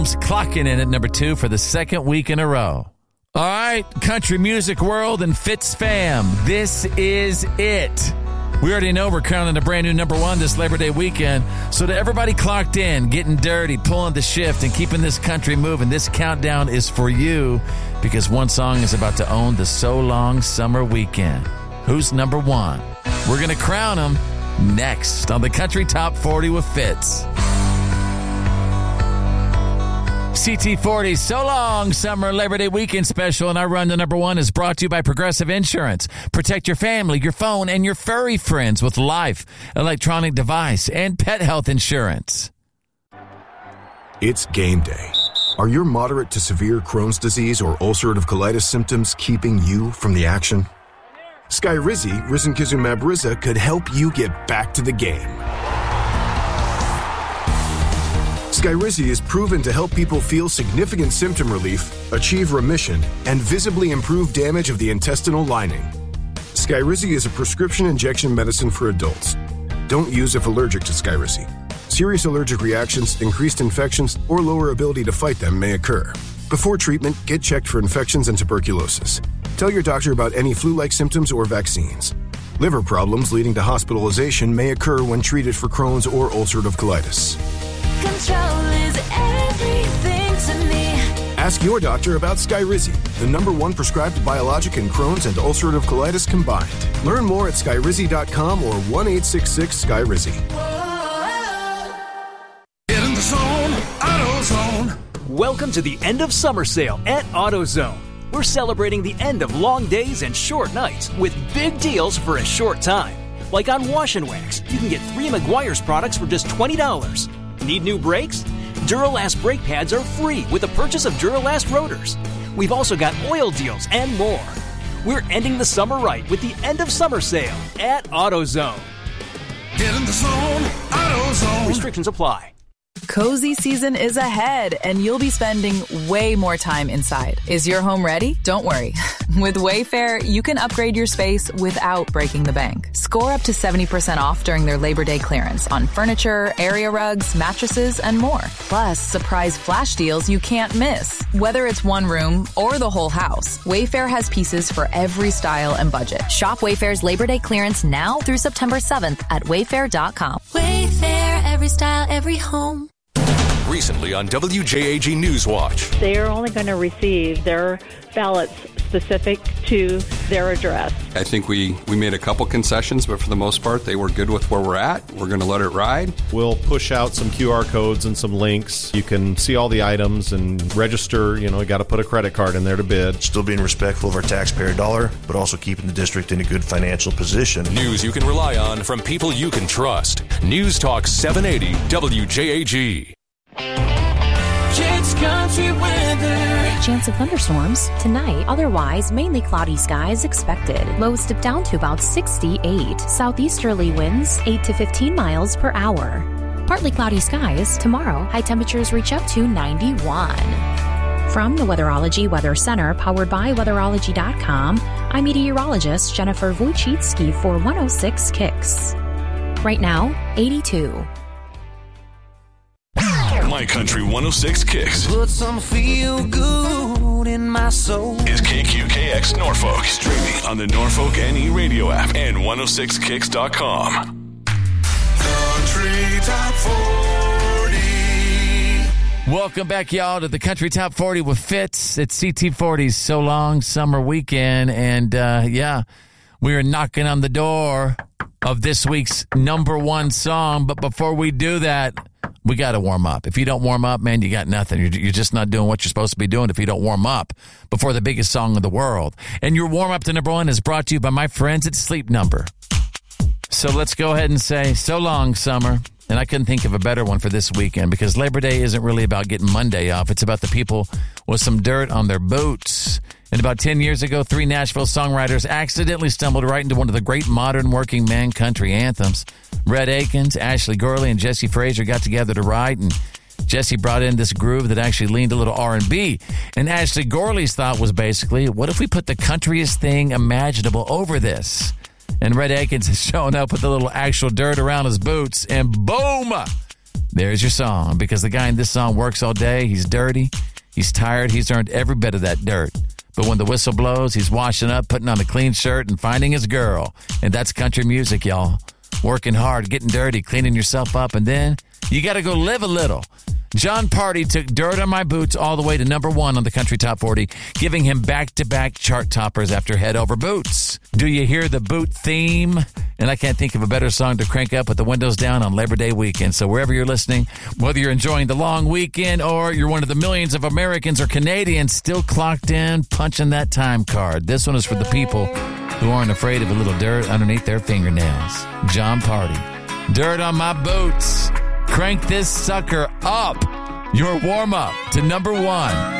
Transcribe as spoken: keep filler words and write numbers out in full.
Clocking in at number two for the second week in a row. All right, country music world and Fitz fam, this is it. We already know we're crowning a brand new number one this Labor Day weekend. So to everybody clocked in, getting dirty, pulling the shift, and keeping this country moving, this countdown is for you because one song is about to own the So Long Summer Weekend. Who's number one? We're going to crown him next on the Country Top forty with Fitz. C T forty So Long Summer Labor Day Weekend Special, and our run to number one is brought to you by Progressive Insurance. Protect your family, your phone, and your furry friends with life, electronic device, and pet health insurance. It's game day. Are your moderate to severe Crohn's disease or ulcerative colitis symptoms keeping you from the action? Skyrizi, risankizumab Riza, could help you get back to the game. Skyrizi is proven to help people feel significant symptom relief, achieve remission, and visibly improve damage of the intestinal lining. Skyrizi is a prescription injection medicine for adults. Don't use if allergic to Skyrizi. Serious allergic reactions, increased infections, or lower ability to fight them may occur. Before treatment, get checked for infections and tuberculosis. Tell your doctor about any flu-like symptoms or vaccines. Liver problems leading to hospitalization may occur when treated for Crohn's or ulcerative colitis. Control is everything to me. Ask your doctor about Skyrizi, the number one prescribed biologic in Crohn's and ulcerative colitis combined. Learn more at skyrizi dot com or one eight six six Skyrizi. Get in the zone, AutoZone. Welcome to the end of summer sale at AutoZone. We're celebrating the end of long days and short nights with big deals for a short time. Like on Wash and Wax, you can get three Meguiar's products for just twenty dollars. Need new brakes? Duralast brake pads are free with the purchase of Duralast rotors. We've also got oil deals and more. We're ending the summer right with the end of summer sale at AutoZone. Get in the zone, AutoZone. Restrictions apply. Cozy season is ahead, and you'll be spending way more time inside. Is your home ready? Don't worry. With Wayfair, you can upgrade your space without breaking the bank. Score up to seventy percent off during their Labor Day clearance on furniture, area rugs, mattresses, and more. Plus, surprise flash deals you can't miss. Whether it's one room or the whole house, Wayfair has pieces for every style and budget. Shop Wayfair's Labor Day clearance now through September seventh at wayfair dot com. Wayfair, every style, every home. Recently on W J A G Newswatch. They are only going to receive their ballots specific to their address. I think we, we made a couple concessions, but for the most part, they were good with where we're at. We're going to let it ride. We'll push out some Q R codes and some links. You can see all the items and register. You know, you got to put a credit card in there to bid. Still being respectful of our taxpayer dollar, but also keeping the district in a good financial position. News you can rely on from people you can trust. News Talk seven eighty W J A G. It's country weather. Chance of thunderstorms tonight. Otherwise, mainly cloudy skies expected. Lows dip down to about sixty-eight. Southeasterly winds eight to fifteen miles per hour. Partly cloudy skies tomorrow. High temperatures reach up to ninety-one. From the Weatherology Weather Center, powered by weatherology dot com, I'm meteorologist Jennifer Wojcicki for one oh six Kicks. Right now, eighty-two. My Country one oh six Kicks. Put some feel good in my soul. Is K Q K X Norfolk. Streaming on the Norfolk N E radio app and one oh six kicks dot com. Country Top forty. Welcome back, y'all, to the Country Top forty with Fitz. It's C T forty's So Long Summer Weekend. And, uh, yeah, we are knocking on the door of this week's number one song. But before we do that, we got to warm up. If you don't warm up, man, you got nothing. You're, you're just not doing what you're supposed to be doing if you don't warm up before the biggest song in the world. And your warm up to number one is brought to you by my friends at Sleep Number. So let's go ahead and say, so long, summer. And I couldn't think of a better one for this weekend because Labor Day isn't really about getting Monday off. It's about the people with some dirt on their boots. And about ten years ago, three Nashville songwriters accidentally stumbled right into one of the great modern working man country anthems. Red Akins, Ashley Gorley, and Jesse Frazier got together to write, and Jesse brought in this groove that actually leaned a little R and B. And Ashley Gorley's thought was basically, what if we put the countryest thing imaginable over this? And Red Akins has shown up with a little actual dirt around his boots, and boom! There's your song, because the guy in this song works all day. He's dirty. He's tired. He's earned every bit of that dirt. But when the whistle blows, he's washing up, putting on a clean shirt, and finding his girl. And that's country music, y'all. Working hard, getting dirty, cleaning yourself up, and then you got to go live a little. Jon Pardi took Dirt on My Boots all the way to number one on the Country Top forty, giving him back-to-back chart toppers after Head Over Boots. Do you hear the boot theme? And I can't think of a better song to crank up with the windows down on Labor Day weekend. So wherever you're listening, whether you're enjoying the long weekend or you're one of the millions of Americans or Canadians still clocked in, punching that time card, this one is for the people who aren't afraid of a little dirt underneath their fingernails. Jon Pardi, Dirt on My Boots. Crank this sucker up. Your warm-up to number one.